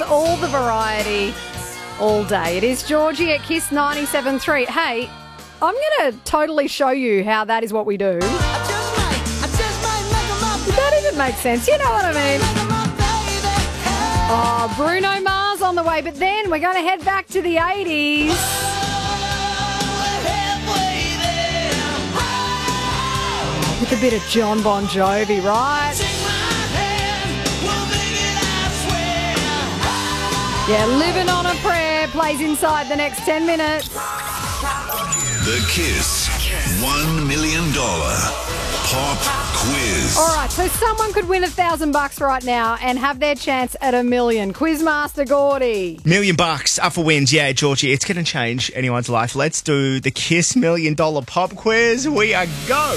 all the variety, all day. It is Georgie at Kiss 97.3. Hey, I'm going to totally show you how that is what we do. That even makes sense. You know what I mean? Oh, Bruno Mars on the way. But then we're going to head back to the 80s. With a bit of John Bon Jovi, right? Yeah, Living on a Prayer plays inside the next 10 minutes. The Kiss $1 million Pop Quiz. All right, so someone could win $1,000 right now and have their chance at $1 million. Quizmaster Gordy. $1 million up for wins. Yeah, Georgie, it's going to change anyone's life. Let's do the Kiss $1 million Pop Quiz. We are go.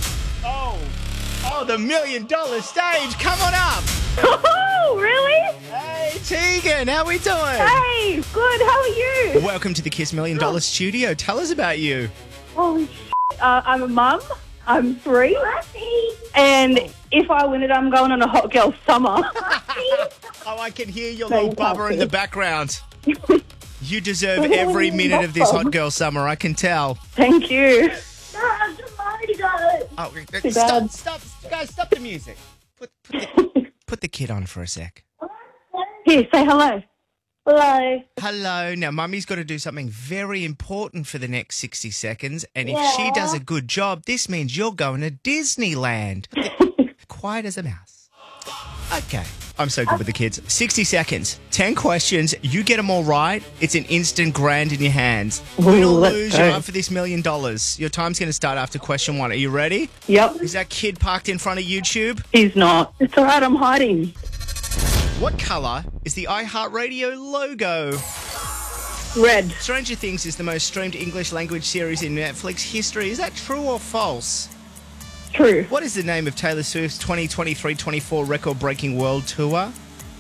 Oh, the $1 million stage. Come on up. Oh, really? Hey, Tegan, how we doing? Hey, good. How are you? Welcome to the Kiss $1 million studio. Tell us about you. Holy shit. I'm a mum. I'm 3. And if I win it, I'm going on a hot girl summer. Oh, I can hear your little bubba in the background. You deserve every minute of this hot girl summer, I can tell. Thank you. No, I've just already got it. Oh, Too stop, bad. guys, stop the music. Put the kid on for a sec. Here, say hello. Hello. Hello. Now, Mummy's got to do something very important for the next 60 seconds, and if she does a good job, this means you're going to Disneyland. Quiet as a mouse. Okay. I'm so good with the kids. 60 seconds, 10 questions. You get them all right, it's an instant grand in your hands. Win or lose, you're up for this $1 million. Your time's going to start after question 1. Are you ready? Yep. Is that kid parked in front of YouTube? He's not. It's all right, I'm hiding. What colour is the iHeartRadio logo? Red. Stranger Things is the most streamed English language series in Netflix history. Is that true or false? True. What is the name of Taylor Swift's 2023-24 record-breaking world tour?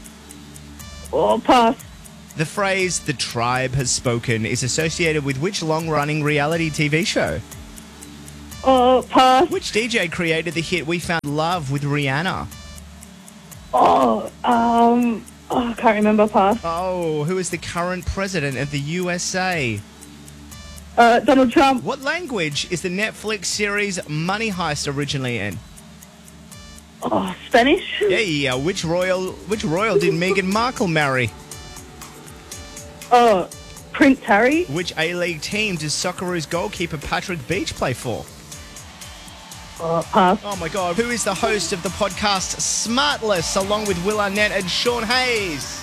Oh, pass. The phrase, "the tribe has spoken," is associated with which long-running reality TV show? Oh, pass. Which DJ created the hit We Found Love with Rihanna? I can't remember, pass. Oh, who is the current president of the USA? Donald Trump. What language is the Netflix series Money Heist originally in? Oh, Spanish. Yeah. Which royal did Meghan Markle marry? Oh, Prince Harry. Which A-League team does Socceroos goalkeeper Patrick Beach play for? Oh, pass. Oh my God. Who is the host of the podcast Smartless along with Will Arnett and Sean Hayes?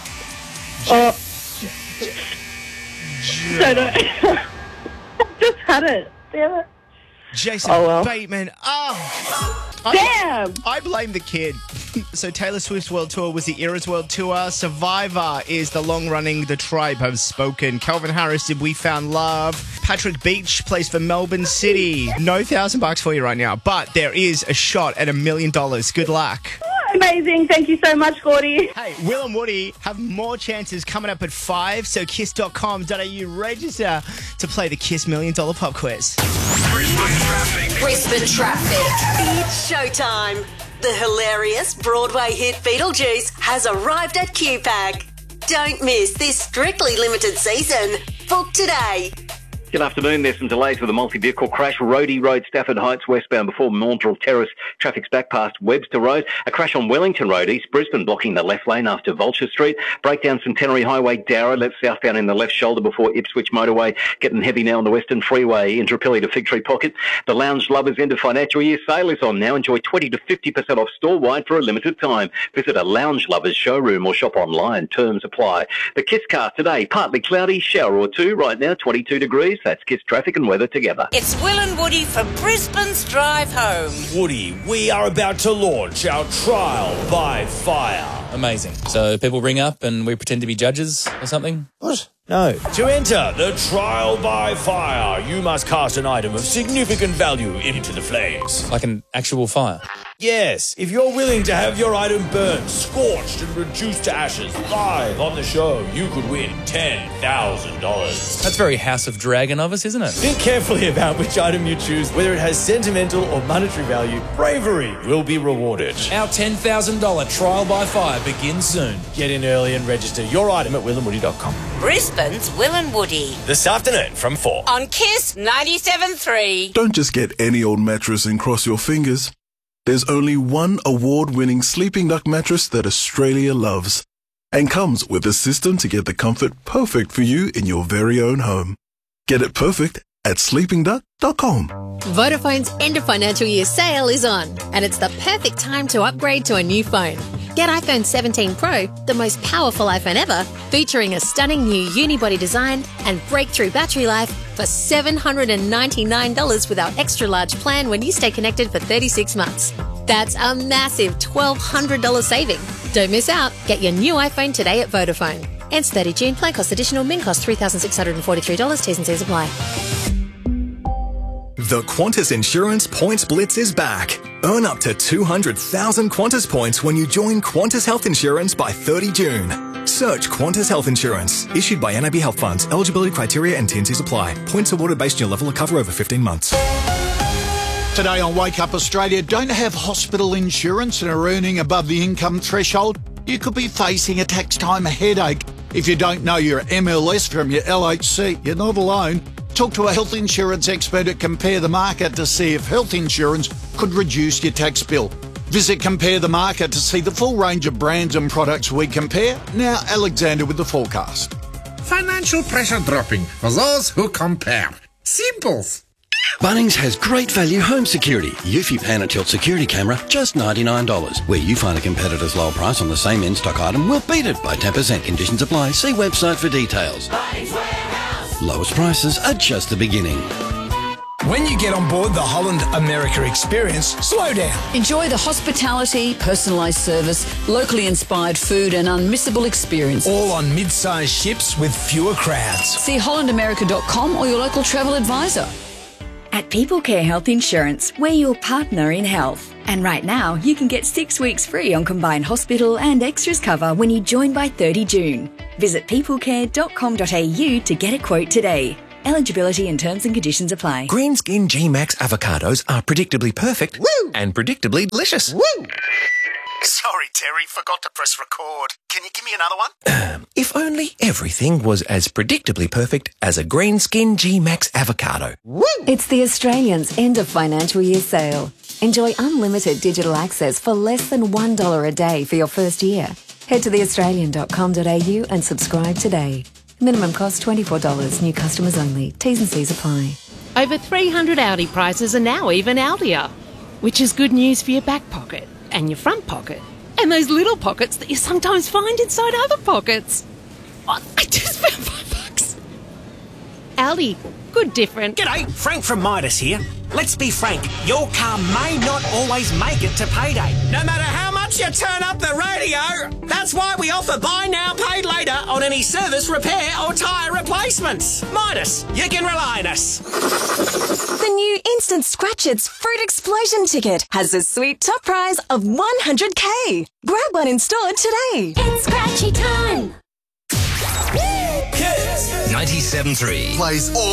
Don't know. Just had it. Damn it. Jason Bateman. Damn. I blame the kid. So Taylor Swift's world tour was the Eras World Tour. Survivor is the long-running The Tribe Have Spoken. Calvin Harris did We Found Love. Patrick Beach plays for Melbourne City. No $1,000 for you right now, but there is a shot at $1 million. Good luck. Amazing. Thank you so much, Gordy. Hey, Will and Woody have more chances coming up at 5, so kiss.com.au register to play the Kiss $1 million pop quiz. Brisbane Traffic. It's showtime. The hilarious Broadway hit Beetlejuice has arrived at QPAC. Don't miss this strictly limited season. Book today. Good afternoon. There's some delays with a multi-vehicle crash. Roadie Road, Stafford Heights, westbound before Maundrell Terrace. Traffic's back past Webster Road. A crash on Wellington Road, East Brisbane, blocking the left lane after Vulture Street. Breakdown Centenary Highway, Darra, left southbound in the left shoulder before Ipswich Motorway. Getting heavy now on the Western Freeway, Indooroopilly to Fig Tree Pocket. The Lounge Lovers end of financial year sale is on now. Enjoy 20 to 50% off store-wide for a limited time. Visit a Lounge Lovers showroom or shop online. Terms apply. The Kiss car today, partly cloudy, shower or two. Right now, 22 degrees. That's Kiss traffic and weather together. It's Will and Woody for Brisbane's Drive Home. Woody, we are about to launch our trial by fire. Amazing. So people ring up and we pretend to be judges or something? What? No. To enter the trial by fire, you must cast an item of significant value into the flames. Like an actual fire? Yes, if you're willing to have your item burned, scorched and reduced to ashes live on the show, you could win $10,000. That's very House of Dragon of us, isn't it? Think carefully about which item you choose, whether it has sentimental or monetary value. Bravery will be rewarded. Our $10,000 trial by fire begins soon. Get in early and register your item at willandwoody.com. Brisbane's Will and Woody. This afternoon from 4. On Kiss 97.3. Don't just get any old mattress and cross your fingers. There's only one award-winning Sleeping Duck mattress that Australia loves and comes with a system to get the comfort perfect for you in your very own home. Get it perfect at sleepingduck.com. Vodafone's end of financial year sale is on, and it's the perfect time to upgrade to a new phone. Get iPhone 17 Pro, the most powerful iPhone ever, featuring a stunning new unibody design and breakthrough battery life for $799 with our extra large plan when you stay connected for 36 months. That's a massive $1,200 saving. Don't miss out. Get your new iPhone today at Vodafone. Ends 30 June. Plan cost additional. Min cost $3,643. T's and C's apply. The Qantas Insurance Points Blitz is back. Earn up to 200,000 Qantas points when you join Qantas Health Insurance by 30 June. Search Qantas Health Insurance. Issued by NAB Health Funds. Eligibility criteria and T&Cs apply. Points awarded based on your level of cover over 15 months. Today on Wake Up Australia, don't have hospital insurance and are earning above the income threshold? You could be facing a tax time headache. If you don't know your MLS from your LHC, you're not alone. Talk to a health insurance expert at Compare the Market to see if health insurance could reduce your tax bill. Visit Compare the Market to see the full range of brands and products we compare. Now, Alexander with the forecast. Financial pressure dropping for those who compare. Simples. Bunnings has great value home security. Eufy Pan and Tilt security camera, just $99. Where you find a competitor's lower price on the same in-stock item, we'll beat it by 10%. Conditions apply. See website for details. Lowest prices are just the beginning. When you get on board the Holland America experience, slow down. Enjoy the hospitality, personalised service, locally inspired food and unmissable experience. All on mid-sized ships with fewer crowds. See hollandamerica.com or your local travel advisor. At People Care Health Insurance, we're your partner in health. And right now, you can get 6 weeks free on combined hospital and extras cover when you join by 30 June. Visit peoplecare.com.au to get a quote today. Eligibility and terms and conditions apply. Green Skin G-Max avocados are predictably perfect and predictably delicious. Sorry, Terry, forgot to press record. Can you give me another one? If only everything was as predictably perfect as a Green Skin G-Max avocado. It's the Australians' end of financial year sale. Enjoy unlimited digital access for less than $1 a day for your first year. Head to theaustralian.com.au and subscribe today. Minimum cost $24. New customers only. T's and C's apply. Over 300 Audi prices are now even Audier, which is good news for your back pocket and your front pocket and those little pockets that you sometimes find inside other pockets. Oh, I just found $5. Audi, good different. G'day, Frank from Midas here. Let's be frank, your car may not always make it to payday. No matter how much you turn up the radio, that's why we offer buy now, pay later on any service, repair or tyre replacements. Midas, you can rely on us. The new Instant Scratch It's Fruit Explosion ticket has a sweet top prize of $100K. Grab one in store today. It's scratchy time. Kiss 97.3 plays all